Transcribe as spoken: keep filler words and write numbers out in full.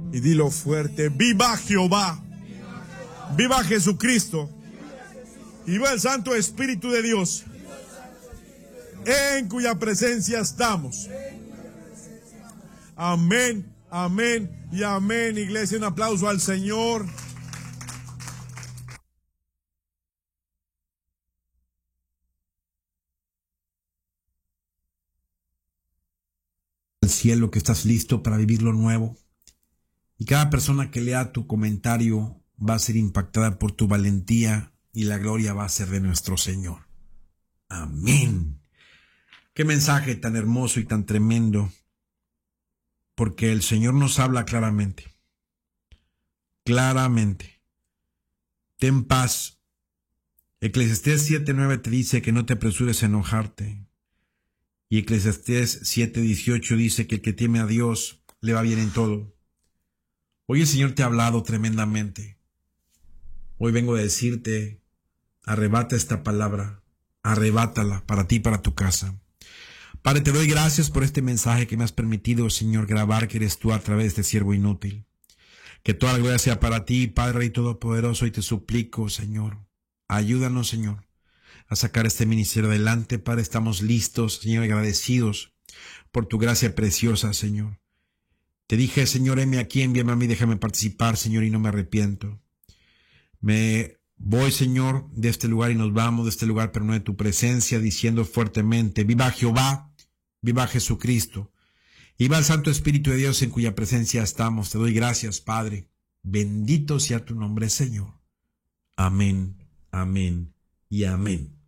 Y dilo fuerte: ¡viva Jehová! ¡Viva Jesucristo! Y viva el Santo Espíritu de Dios, en cuya presencia estamos. Amén, amén y amén, iglesia. Un aplauso al Señor. Al cielo, que estás listo para vivir lo nuevo. Y cada persona que lea tu comentario va a ser impactada por tu valentía y la gloria va a ser de nuestro Señor. Amén. Qué mensaje tan hermoso y tan tremendo, porque el Señor nos habla claramente. Claramente. Ten paz. Eclesiastés siete nueve te dice que no te apresures a enojarte. Y Eclesiastés siete dieciocho dice que el que teme a Dios le va bien en todo. Hoy el Señor te ha hablado tremendamente. Hoy vengo a decirte: arrebata esta palabra, arrebátala para ti y para tu casa. Padre, te doy gracias por este mensaje que me has permitido, Señor, grabar, que eres tú a través de este siervo inútil. Que toda la gloria sea para ti, Padre y Todopoderoso, y te suplico, Señor, ayúdanos, Señor, a sacar este ministerio adelante. Padre, estamos listos, Señor, agradecidos por tu gracia preciosa, Señor. Te dije: Señor, heme aquí, envíame a mí, déjame participar, Señor, y no me arrepiento. Me voy, Señor, de este lugar y nos vamos de este lugar, pero no de tu presencia, diciendo fuertemente: viva Jehová, viva Jesucristo, y viva el Santo Espíritu de Dios, en cuya presencia estamos. Te doy gracias, Padre. Bendito sea tu nombre, Señor. Amén, amén y amén.